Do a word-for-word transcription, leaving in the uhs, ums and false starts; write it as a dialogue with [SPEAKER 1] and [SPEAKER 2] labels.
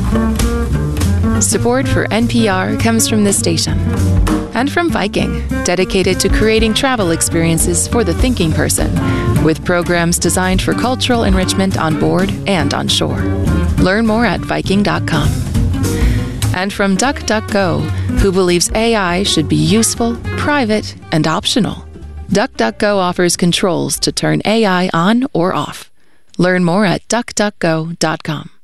[SPEAKER 1] Support for N P R comes from this station and from Viking, dedicated to creating travel experiences for the thinking person, with programs designed for cultural enrichment on board and on shore. Learn more at Viking dot com. And from DuckDuckGo, who believes A I should be useful, private, and optional. DuckDuckGo offers controls to turn A I on or off. Learn more at Duck Duck Go dot com.